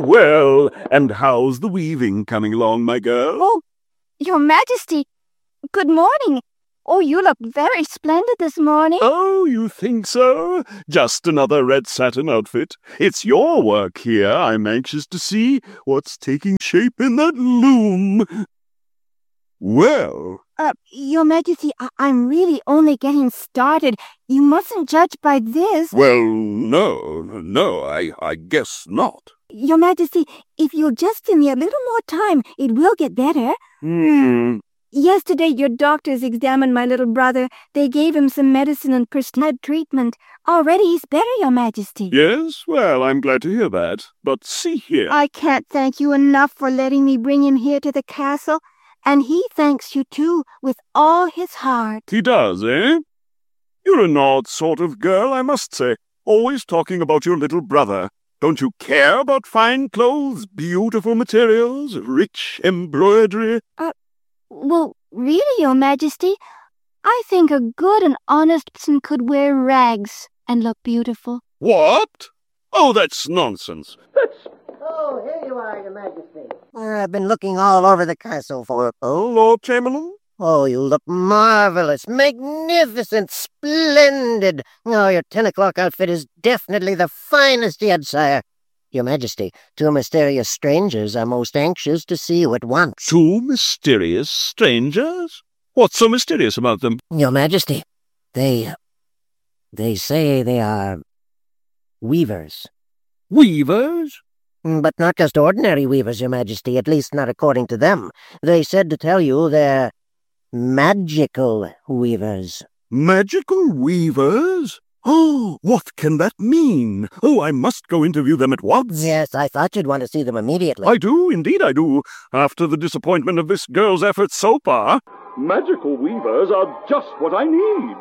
Well, and how's the weaving coming along, my girl? Oh, Your Majesty, good morning. Oh, you look very splendid this morning. Oh, you think so? Just another red satin outfit. It's your work here I'm anxious to see. What's taking shape in that loom? Well... Your Majesty, I'm really only getting started. You mustn't judge by this. Well, no, I guess not. Your Majesty, if you'll just give me a little more time, it will get better. Yesterday, your doctors examined my little brother. They gave him some medicine and prescribed treatment. Already he's better, Your Majesty. Yes, well, I'm glad to hear that. But see here. I can't thank you enough for letting me bring him here to the castle. And he thanks you, too, with all his heart. He does, eh? You're an odd sort of girl, I must say. Always talking about your little brother. Don't you care about fine clothes, beautiful materials, rich embroidery? Well, really, Your Majesty, I think a good and honest person could wear rags and look beautiful. What? Oh, that's nonsense. Oh, here you are, Your Majesty. I've been looking all over the castle for... Oh, Lord Chamberlain? Oh, you look marvelous, magnificent, splendid. Oh, your 10 o'clock outfit is definitely the finest yet, sire. Your Majesty, 2 mysterious strangers are most anxious to see you at once. 2 mysterious strangers? What's so mysterious about them? Your Majesty, they say they are weavers. Weavers? But not just ordinary weavers, Your Majesty, at least not according to them. They said to tell you they're magical weavers. Magical weavers? Oh, what can that mean? Oh, I must go interview them at once. Yes, I thought you'd want to see them immediately. I do, indeed I do. After the disappointment of this girl's efforts so far, magical weavers are just what I need.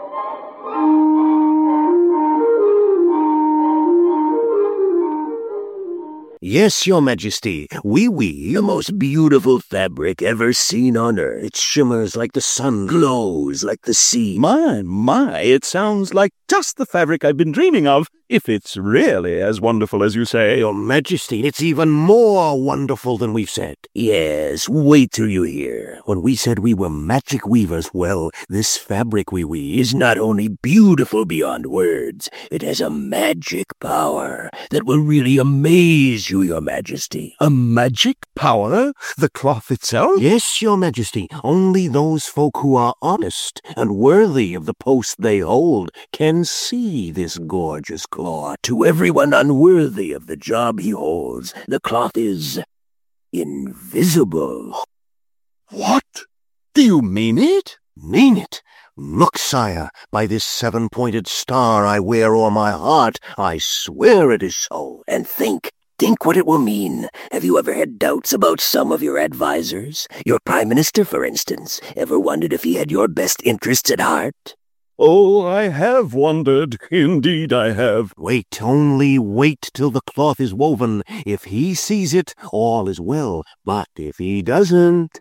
Yes, Your Majesty, we weave the most beautiful fabric ever seen on earth. It shimmers like the sun, glows like the sea. My, it sounds like just the fabric I've been dreaming of, if it's really as wonderful as you say. Your Majesty, it's even more wonderful than we've said. Yes, wait till you hear. When we said we were magic weavers, well, this fabric we weave is not only beautiful beyond words, it has a magic power that will really amaze you, Your Majesty. A magic power? The cloth itself? Yes, Your Majesty. Only those folk who are honest and worthy of the post they hold can see this gorgeous cloth. To everyone unworthy of the job he holds, the cloth is invisible. What? Do you mean it? Mean it? Look, sire, by this 7-pointed star I wear o'er my heart, I swear it is so. And think what it will mean. Have you ever had doubts about some of your advisers? Your Prime Minister, for instance. Ever wondered if he had your best interests at heart? Oh, I have wondered. Indeed I have. Wait, only wait till the cloth is woven. If he sees it, all is well. But if he doesn't...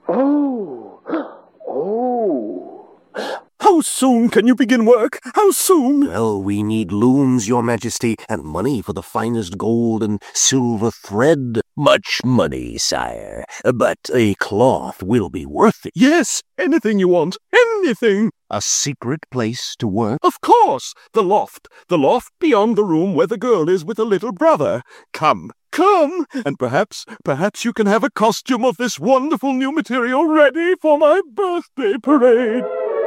How soon can you begin work? How soon? Well, we need looms, Your Majesty, and money for the finest gold and silver thread. Much money, sire, but a cloth will be worth it. Yes, anything you want. Anything. A secret place to work? Of course, the loft. The loft beyond the room where the girl is with her little brother. Come, and perhaps you can have a costume of this wonderful new material ready for my birthday parade.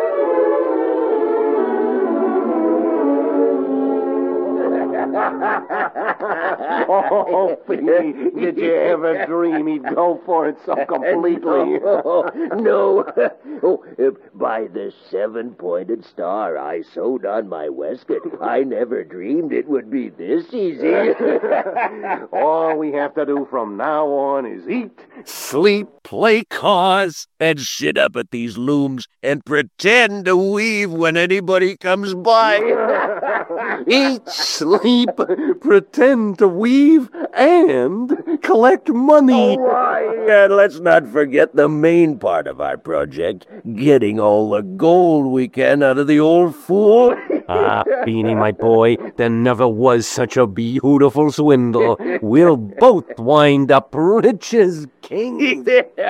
Oh, Phoebe, did you ever dream he'd go for it so completely? No. By the 7-pointed star I sewed on my waistcoat, I never dreamed it would be this easy. All we have to do from now on is eat, sleep, play cards, and sit up at these looms and pretend to weave when anybody comes by. Eat, sleep, pretend to weave, and collect money. And let's not forget the main part of our project, getting all the gold we can out of the old fool. Beanie, my boy, there never was such a beautiful swindle. We'll both wind up rich as kings.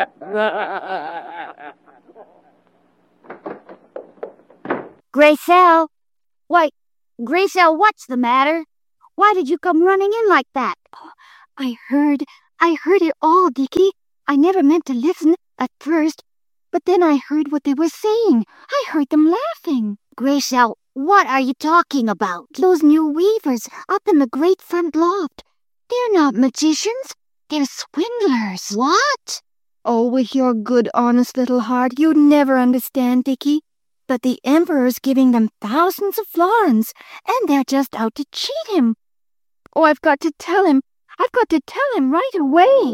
Gracelle! Why, Gracelle, what's the matter? Why did you come running in like that? I heard it all, Dickie. I never meant to listen at first, but then I heard what they were saying. I heard them laughing. Gracelle, what are you talking about? Those new weavers up in the great front loft. They're not magicians. They're swindlers. What? Oh, with your good, honest little heart, you'd never understand, Dickie. But the Emperor's giving them thousands of florins, and they're just out to cheat him. Oh, I've got to tell him. I've got to tell him right away.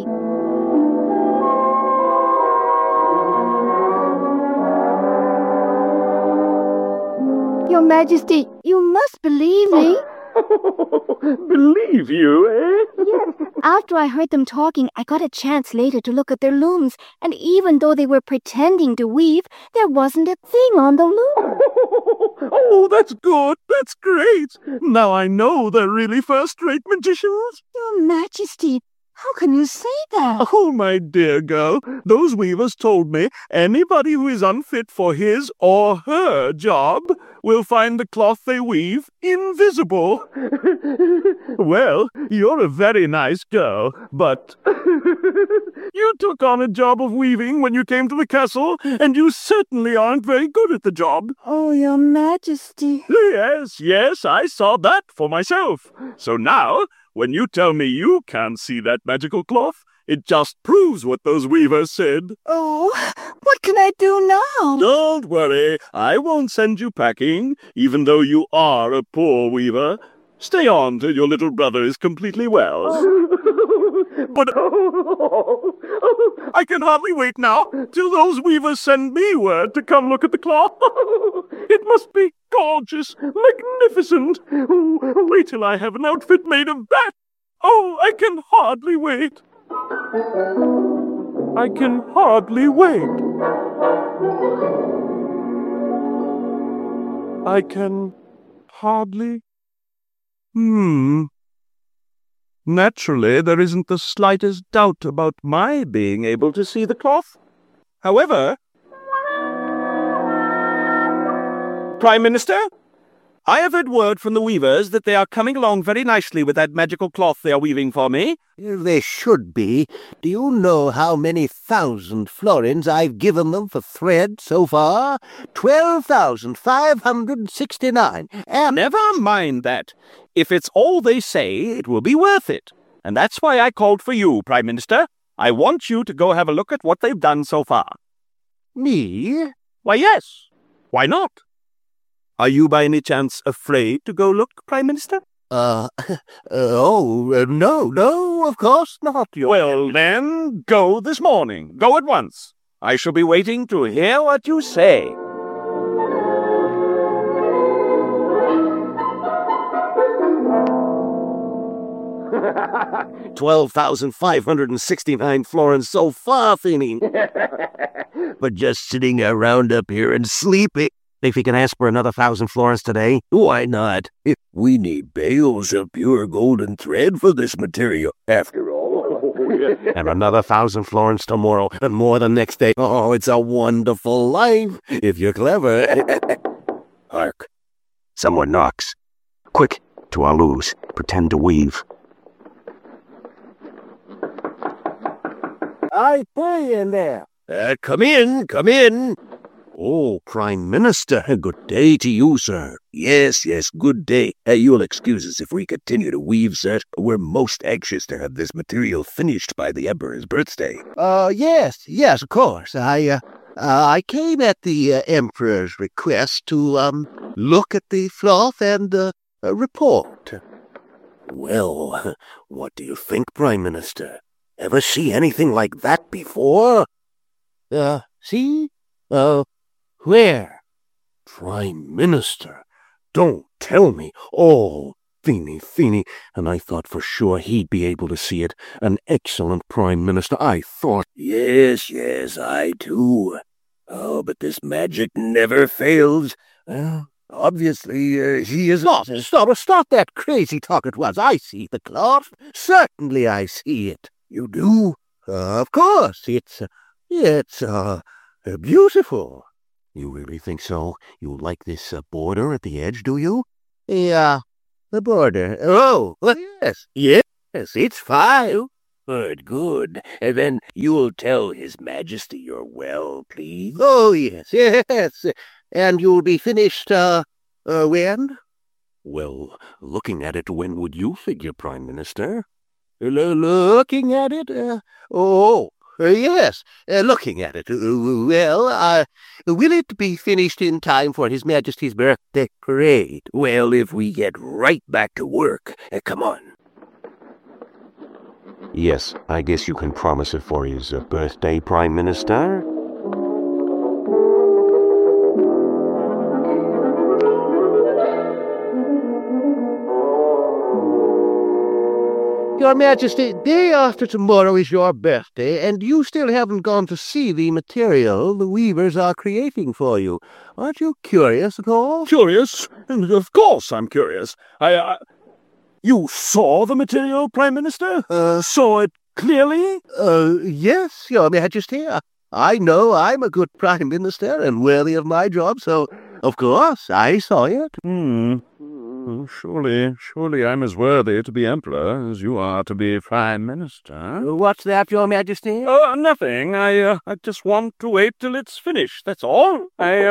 Your Majesty, you must believe me. Believe you, eh? Yes. After I heard them talking, I got a chance later to look at their looms, and even though they were pretending to weave, there wasn't a thing on the loom. Oh, that's good. That's great. Now I know they're really first-rate magicians. Your Majesty, how can you say that? Oh, my dear girl, those weavers told me anybody who is unfit for his or her job will find the cloth they weave invisible. Well, you're a very nice girl, but you took on a job of weaving when you came to the castle, and you certainly aren't very good at the job. Oh, Your Majesty. Yes, I saw that for myself. So now, when you tell me you can't see that magical cloth, it just proves what those weavers said. Oh, what can I do now? Don't worry, I won't send you packing, even though you are a poor weaver. Stay on till your little brother is completely well. But I can hardly wait now till those weavers send me word to come look at the cloth. It must be gorgeous, magnificent. Oh, wait till I have an outfit made of that. Oh, I can hardly wait. I can hardly wait. I can hardly... Naturally, there isn't the slightest doubt about my being able to see the cloth. However... Prime Minister, I have had word from the weavers that they are coming along very nicely with that magical cloth they are weaving for me. They should be. Do you know how many thousand florins I've given them for thread so far? 12,569. And Never mind that. If it's all they say, it will be worth it. And that's why I called for you, Prime Minister. I want you to go have a look at what they've done so far. me? Why, yes. Why not? Are you by any chance afraid to go look, Prime Minister? No, of course not. Well, then, go this morning. Go at once. I shall be waiting to hear what you say. $12,569 florins so far, Finny. But just sitting around up here and sleeping. If you can ask for another 1,000 florins today, why not? We need bales of pure golden thread for this material, after all. And another 1,000 florins tomorrow, and more the next day. Oh, it's a wonderful life, if you're clever. Hark. Someone knocks. Quick, to our looms. Pretend to weave. I say in there. Come in, come in. Oh, Prime Minister, good day to you, sir. Yes, good day. You'll excuse us if we continue to weave, sir. We're most anxious to have this material finished by the Emperor's birthday. Yes, of course. I came at the Emperor's request to, look at the cloth and, report. Well, what do you think, Prime Minister? Ever see anything like that before? See? Where? Prime Minister, don't tell me. Oh, Feeny, and I thought for sure he'd be able to see it. An excellent Prime Minister, I thought. Yes, I too. Oh, but this magic never fails. Obviously, he is not. Stop that crazy talk at once. I see the cloth. Certainly I see it. You do? Of course. It's beautiful. You really think so? You like this border at the edge, do you? Yeah, the border. Oh, well, yes, it's fine. Good. And then you'll tell His Majesty you're well, please? Oh, yes. And you'll be finished, when? Well, looking at it, when would you figure, Prime Minister? Looking at it? Yes, looking at it. Well, will it be finished in time for His Majesty's birthday parade? Well, if we get right back to work. Come on. Yes, I guess you can promise it for his birthday, Prime Minister. Your Majesty, day after tomorrow is your birthday, and you still haven't gone to see the material the weavers are creating for you. Aren't you curious at all? Curious? Of course I'm curious. You saw the material, Prime Minister? Saw it clearly? Yes, Your Majesty. I know I'm a good Prime Minister and worthy of my job, so, of course, I saw it. Surely I'm as worthy to be Emperor as you are to be Prime Minister. What's that, Your Majesty? Nothing. I just want to wait till it's finished, that's all.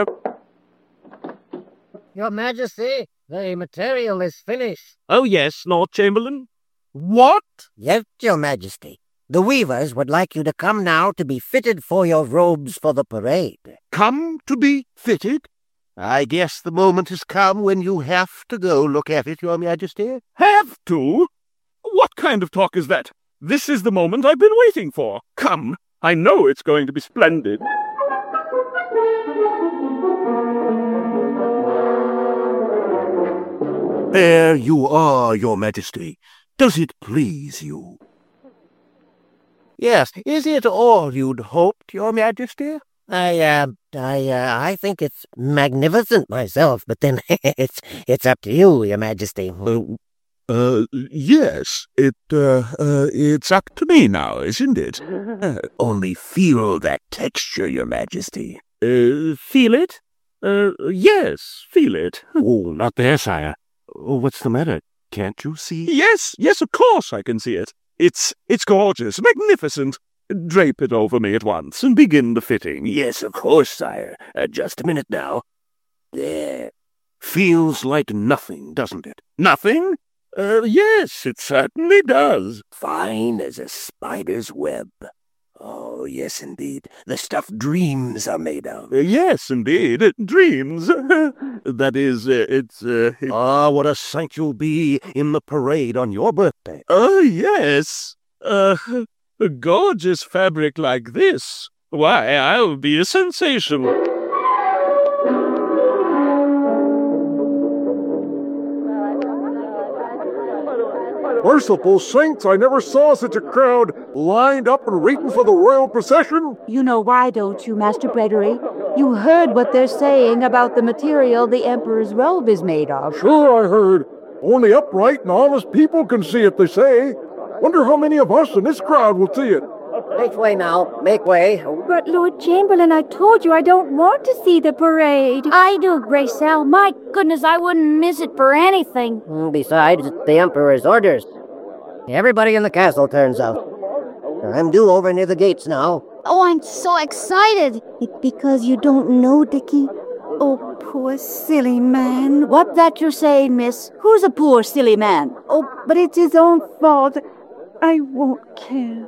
Your Majesty, the material is finished. Oh, yes, Lord Chamberlain. What? Yes, Your Majesty. The weavers would like you to come now to be fitted for your robes for the parade. Come to be fitted? I guess the moment has come when you have to go look at it, Your Majesty. Have to? What kind of talk is that? This is the moment I've been waiting for. Come, I know it's going to be splendid. There you are, Your Majesty. Does it please you? Yes, is it all you'd hoped, Your Majesty? I think it's magnificent myself, but then it's up to you, Your Majesty. Yes, it's up to me now, isn't it? Only feel that texture, Your Majesty. Feel it? Yes, feel it. Oh, not there, sire. Oh, what's the matter? Can't you see? Yes, of course I can see it. It's gorgeous, magnificent. Drape it over me at once and begin the fitting. Yes, of course, sire. Just a minute now. There. Feels like nothing, doesn't it? Nothing? Yes, it certainly does. Fine as a spider's web. Oh, yes, indeed. The stuff dreams are made of. Yes, indeed. Dreams. That is, what a sight you'll be in the parade on your birthday. Yes. A gorgeous fabric like this. Why, I'll be a sensation. Merciful saints, I never saw such a crowd lined up and waiting for the royal procession. You know why, don't you, Master Breddery? You heard what they're saying about the material the Emperor's robe is made of. Sure, I heard. Only upright and honest people can see it, they say. Wonder how many of us in this crowd will see it. Make way now. Make way. But, Lord Chamberlain, I told you I don't want to see the parade. I do, Gracel. My goodness, I wouldn't miss it for anything. Besides, it's the Emperor's orders. Everybody in the castle turns out. I'm due over near the gates now. Oh, I'm so excited. It's because you don't know, Dickie. Oh, poor silly man. What that you're saying, miss? Who's a poor, silly man? Oh, but it's his own fault. I won't care.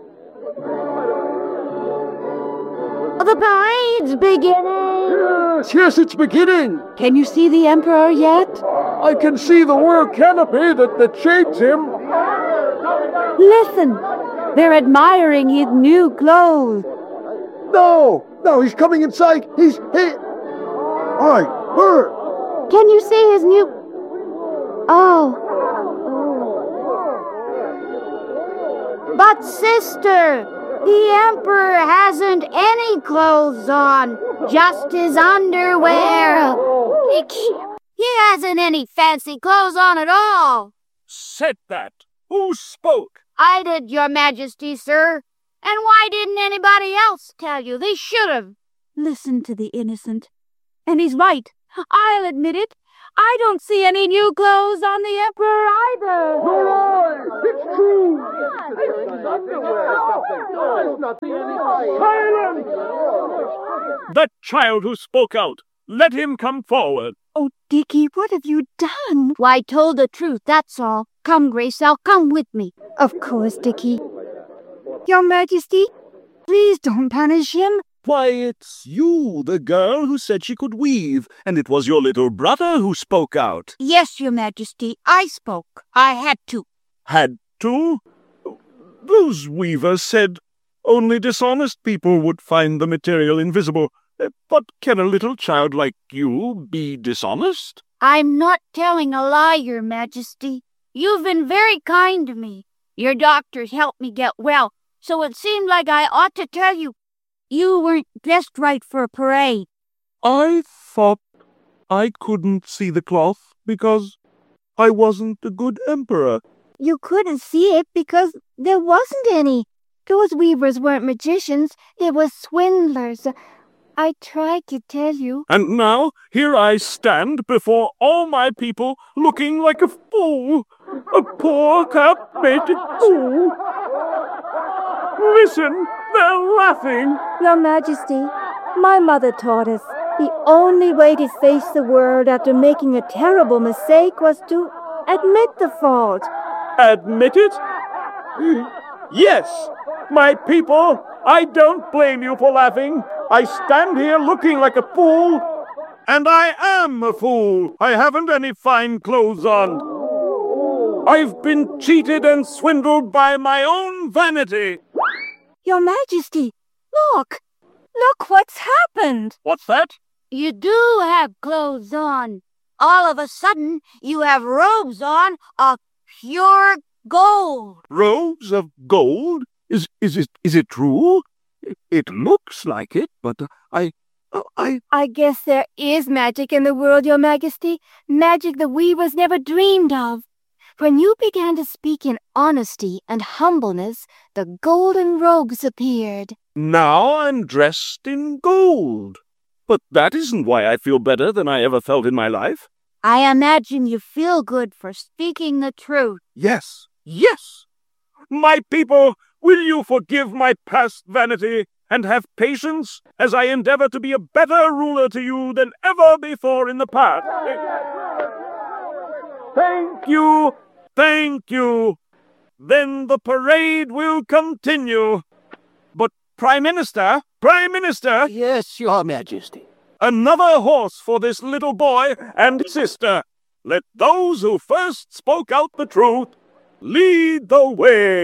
The parade's beginning. Yes, it's beginning. Can you see the Emperor yet? I can see the royal canopy that shades him. Listen, they're admiring his new clothes. No, he's coming in sight. All right, Bert. Can you see his new... Oh. But, sister, The Emperor hasn't any clothes on, just his underwear. He hasn't any fancy clothes on at all. Said that? Who spoke? I did, Your Majesty, sir. And why didn't anybody else tell you? They should have. Listen to the innocent. And he's right. I'll admit it. I don't see any new clothes on the Emperor either. It's true! Silence! That child who spoke out. Let him come forward. Oh, Dickie, what have you done? Why, told the truth, that's all. Come, Gracel, come with me. Of course, Dickie. Your Majesty, please don't punish him. Why, it's you, the girl who said she could weave, and it was your little brother who spoke out. Yes, Your Majesty, I spoke. I had to. Had to? Those weavers said only dishonest people would find the material invisible. But can a little child like you be dishonest? I'm not telling a lie, Your Majesty. You've been very kind to me. Your doctors helped me get well, so it seemed like I ought to tell you. You weren't dressed right for a parade. I thought I couldn't see the cloth because I wasn't a good emperor. You couldn't see it because there wasn't any. Those weavers weren't magicians. They were swindlers. I tried to tell you. And now here I stand before all my people looking like a fool. A poor cap-baited fool. Listen, they're laughing. Your Majesty, my mother taught us the only way to face the world after making a terrible mistake was to admit the fault. Admit it? Yes, my people, I don't blame you for laughing. I stand here looking like a fool, and I am a fool. I haven't any fine clothes on. I've been cheated and swindled by my own vanity. Your Majesty, look! Look what's happened! What's that? You do have clothes on. All of a sudden, you have robes on of pure gold. Robes of gold? Is it true? It looks like it, but I guess there is magic in the world, Your Majesty. Magic the weavers never dreamed of. When you began to speak in honesty and humbleness, the golden robes appeared. Now I'm dressed in gold. But that isn't why I feel better than I ever felt in my life. I imagine you feel good for speaking the truth. Yes, yes. My people, will you forgive my past vanity and have patience as I endeavor to be a better ruler to you than ever before in the past? Thank you. Thank you. Then the parade will continue. But Prime Minister! Yes, Your Majesty. Another horse for this little boy and sister. Let those who first spoke out the truth lead the way.